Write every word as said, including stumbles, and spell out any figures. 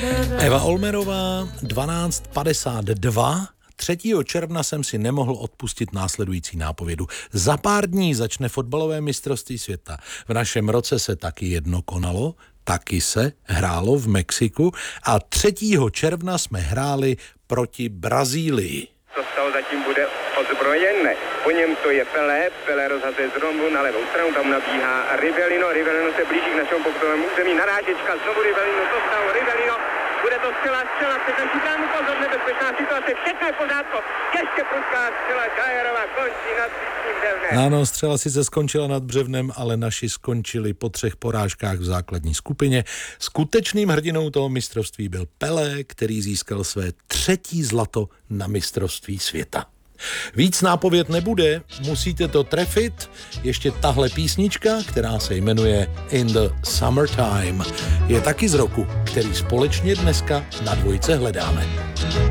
Eva Olmerová, dvanáct padesát dva. třetího června jsem si nemohl odpustit následující nápovědu. Za pár dní začne fotbalové mistrovství světa. V našem roce se taky jedno konalo, taky se hrálo v Mexiku a třetího června jsme hráli proti Brazílii. To stalo zatím bude odzbrojené. Po něm to je Pelé, Pelé rozhazuje z rombu na levou stranu, tam nabíhá Rivellino, Rivellino se blíží k našemu pokutovému území, narážečka, znovu Rivellino, to stalo Rivellino, bude to střela, střela, překročí bránu, pozor, nebezpečná situace, všechno je pořádko, ještě prudká střela, Gajerová končí nad Příčním Břevnem. Ano, střela sice skončila nad Břevnem, ale naši skončili po třech porážkách v základní skupině. Skutečným hrdinou toho mistrovství byl Pelé, který získal své třetí zlato na mistrovství světa. Víc nápověd nebude, musíte to trefit. Ještě tahle písnička, která se jmenuje In the Summertime, je taky z roku, který společně dneska na dvojce hledáme.